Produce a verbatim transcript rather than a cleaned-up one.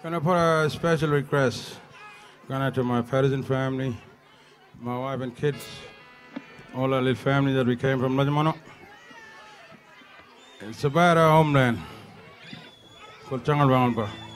Gonna put a special request. Gonna to my Patterson family, my wife and kids, all our little family that we came from Rajamano. It's about our homeland. For Changal Bangalpa.